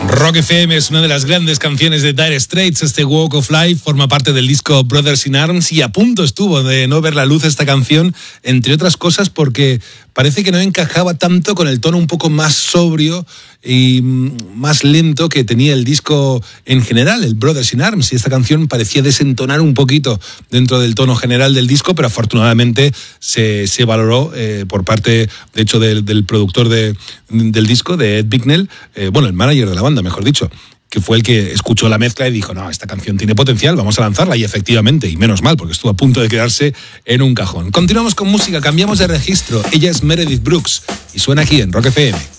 Rock FM es una de las grandes canciones de Dire Straits. Este Walk of Life forma parte del disco Brothers in Arms y a punto estuvo de no ver la luz esta canción, entre otras cosas porque parece que no encajaba tanto con el tono un poco más sobrio y más lento que tenía el disco en general, el Brothers in Arms, y esta canción parecía desentonar un poquito dentro del tono general del disco, pero afortunadamente se valoró por parte, de hecho, del productor del disco, de Ed Bicknell, el manager de la banda, mejor dicho, que fue el que escuchó la mezcla y dijo, no, esta canción tiene potencial, vamos a lanzarla, y efectivamente, y menos mal, porque estuvo a punto de quedarse en un cajón. Continuamos con música, cambiamos de registro. Ella es Meredith Brooks y suena aquí en Rock FM.